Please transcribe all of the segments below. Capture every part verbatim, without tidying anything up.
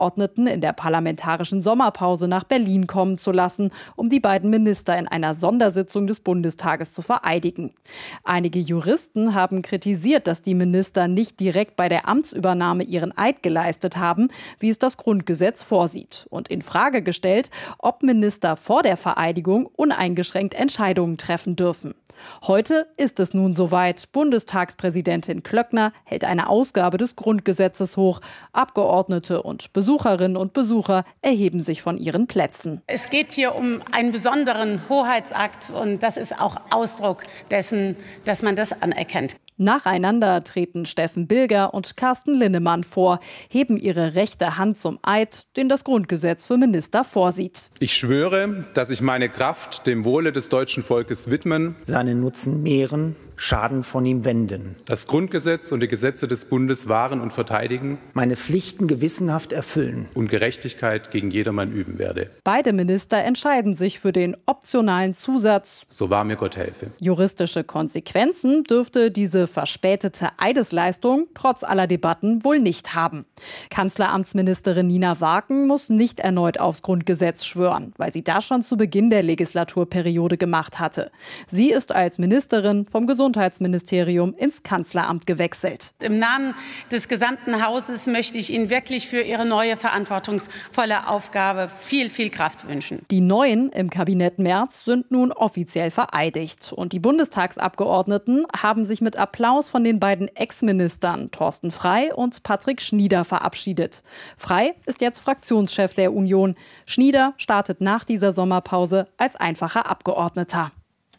Abgeordneten in der parlamentarischen Sommerpause nach Berlin kommen zu lassen, um die beiden Minister in einer Sondersitzung des Bundestages zu vereidigen. Einige Juristen haben kritisiert, dass die Minister nicht direkt bei der Amtsübernahme ihren Eid geleistet haben, wie es das Grundgesetz vorsieht, und in Frage gestellt, ob Minister vor der Vereidigung uneingeschränkt Entscheidungen treffen dürfen. Heute ist es nun soweit. Bundestagspräsidentin Klöckner hält eine Ausgabe des Grundgesetzes hoch. Abgeordnete und Besucherinnen und Besucher erheben sich von ihren Plätzen. Es geht hier um einen besonderen Hoheitsakt und das ist auch Ausdruck dessen, dass man das anerkennt. Nacheinander treten Steffen Bilger und Carsten Linnemann vor, heben ihre rechte Hand zum Eid, den das Grundgesetz für Minister vorsieht. Ich schwöre, dass ich meine Kraft dem Wohle des deutschen Volkes widmen, seinen Nutzen mehren, Schaden von ihm wenden, das Grundgesetz und die Gesetze des Bundes wahren und verteidigen, meine Pflichten gewissenhaft erfüllen und Gerechtigkeit gegen jedermann üben werde. Beide Minister entscheiden sich für den optionalen Zusatz So wahr mir Gott helfe. Juristische Konsequenzen dürfte diese verspätete Eidesleistung trotz aller Debatten wohl nicht haben. Kanzleramtsministerin Nina Waken muss nicht erneut aufs Grundgesetz schwören, weil sie das schon zu Beginn der Legislaturperiode gemacht hatte. Sie ist als Ministerin vom Gesundheitsministerium ins Kanzleramt gewechselt. Im Namen des gesamten Hauses möchte ich Ihnen wirklich für Ihre neue verantwortungsvolle Aufgabe viel, viel Kraft wünschen. Die Neuen im Kabinett Merz sind nun offiziell vereidigt. Und die Bundestagsabgeordneten haben sich mit Applaus von den beiden Ex-Ministern Thorsten Frey und Patrick Schnieder verabschiedet. Frey ist jetzt Fraktionschef der Union. Schnieder startet nach dieser Sommerpause als einfacher Abgeordneter.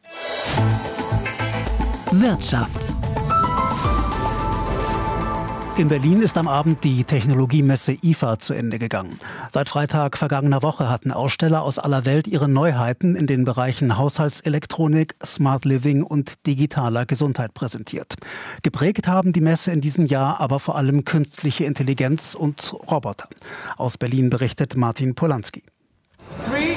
Wirtschaft. In Berlin ist am Abend die Technologiemesse I F A zu Ende gegangen. Seit Freitag vergangener Woche hatten Aussteller aus aller Welt ihre Neuheiten in den Bereichen Haushaltselektronik, Smart Living und digitaler Gesundheit präsentiert. Geprägt haben die Messe in diesem Jahr aber vor allem künstliche Intelligenz und Roboter. Aus Berlin berichtet Martin Polanski. Three,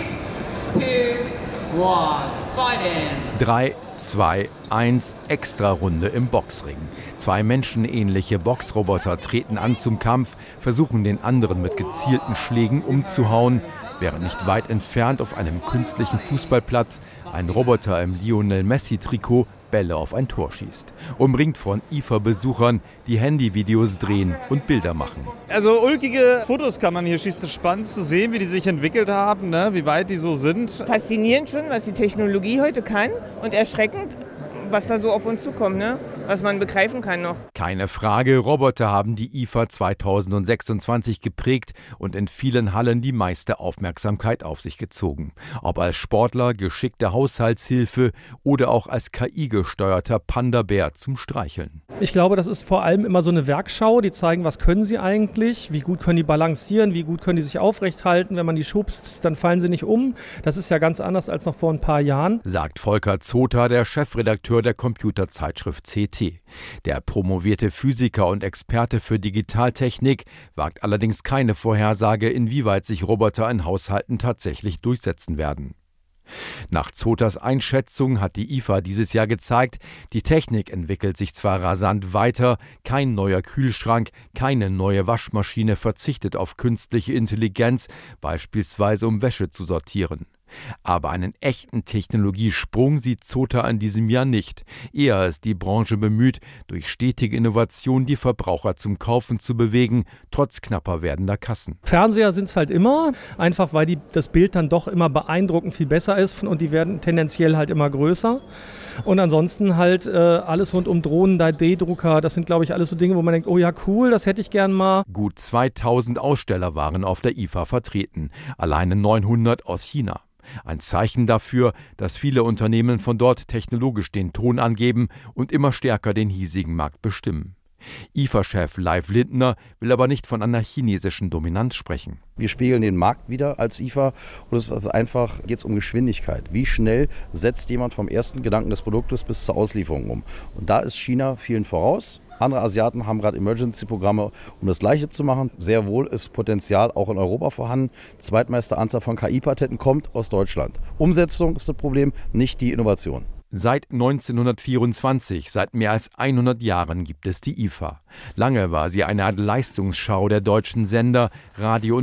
two, one, fight in. Drei, zwei, eins, Extrarunde im Boxring. Zwei menschenähnliche Boxroboter treten an zum Kampf, versuchen den anderen mit gezielten Schlägen umzuhauen, während nicht weit entfernt auf einem künstlichen Fußballplatz ein Roboter im Lionel-Messi-Trikot Bälle auf ein Tor schießt. Umringt von I F A-Besuchern, die Handyvideos drehen und Bilder machen. Also ulkige Fotos kann man hier schießen. Spannend zu sehen, wie die sich entwickelt haben, ne? Wie weit die so sind. Faszinierend schon, was die Technologie heute kann, und erschreckend, was da so auf uns zukommt, ne? Was man begreifen kann noch. Keine Frage, Roboter haben die I F A zweitausendsechsundzwanzig geprägt und in vielen Hallen die meiste Aufmerksamkeit auf sich gezogen. Ob als Sportler, geschickte Haushaltshilfe oder auch als K I-gesteuerter Panda-Bär zum Streicheln. Ich glaube, das ist vor allem immer so eine Werkschau, die zeigen, was können sie eigentlich, wie gut können die balancieren, wie gut können die sich aufrecht halten. Wenn man die schubst, dann fallen sie nicht um. Das ist ja ganz anders als noch vor ein paar Jahren. Sagt Volker Zotha, der Chefredakteur der Computerzeitschrift C T. Der promovierte Physiker und Experte für Digitaltechnik wagt allerdings keine Vorhersage, inwieweit sich Roboter in Haushalten tatsächlich durchsetzen werden. Nach Zothas Einschätzung hat die I F A dieses Jahr gezeigt, die Technik entwickelt sich zwar rasant weiter, kein neuer Kühlschrank, keine neue Waschmaschine verzichtet auf künstliche Intelligenz, beispielsweise um Wäsche zu sortieren. Aber einen echten Technologiesprung sieht Zotha in diesem Jahr nicht. Eher ist die Branche bemüht, durch stetige Innovation die Verbraucher zum Kaufen zu bewegen, trotz knapper werdender Kassen. Fernseher sind es halt immer, einfach weil die, das Bild dann doch immer beeindruckend viel besser ist und die werden tendenziell halt immer größer. Und ansonsten halt äh, alles rund um Drohnen, drei D-Drucker, das sind, glaube ich, alles so Dinge, wo man denkt, oh ja, cool, das hätte ich gern mal. Gut zweitausend Aussteller waren auf der I F A vertreten, alleine neunhundert aus China. Ein Zeichen dafür, dass viele Unternehmen von dort technologisch den Ton angeben und immer stärker den hiesigen Markt bestimmen. I F A-Chef Leif Lindner will aber nicht von einer chinesischen Dominanz sprechen. Wir spiegeln den Markt wieder als I F A und es ist also einfach, geht es um Geschwindigkeit. Wie schnell setzt jemand vom ersten Gedanken des Produktes bis zur Auslieferung um? Und da ist China vielen voraus. Andere Asiaten haben gerade Emergency-Programme, um das Gleiche zu machen. Sehr wohl ist Potenzial auch in Europa vorhanden. Zweitmeiste Anzahl von K I-Patenten kommt aus Deutschland. Umsetzung ist das Problem, nicht die Innovation. Seit neunzehnhundertvierundzwanzig, seit mehr als hundert Jahren gibt es die I F A. Lange war sie eine Art Leistungsschau der deutschen Sender, Radio und